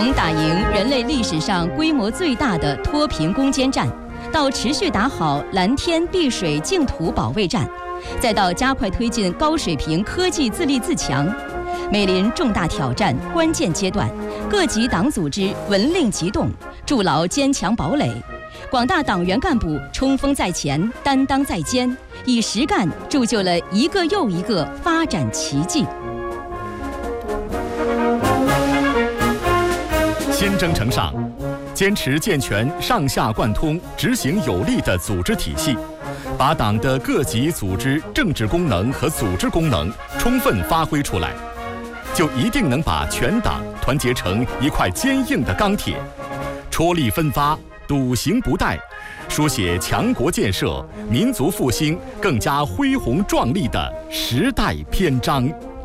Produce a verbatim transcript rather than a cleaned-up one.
从打赢人类历史上规模最大的脱贫攻坚战，到持续打好蓝天碧水净土保卫战，再到加快推进高水平科技自立自强，面临重大挑战关键阶段，各级党组织闻令急动，筑牢坚强堡垒。广大党员干部冲锋在前，担当在肩，以实干铸就了一个又一个发展奇迹。 新征程上，坚持健全上下贯通、执行有力的组织体系，把党的各级组织政治功能和组织功能充分发挥出来，就一定能把全党团结成一块坚硬的钢铁，戳力分发，笃行不怠，书写强国建设、民族复兴更加恢宏壮丽的时代篇章。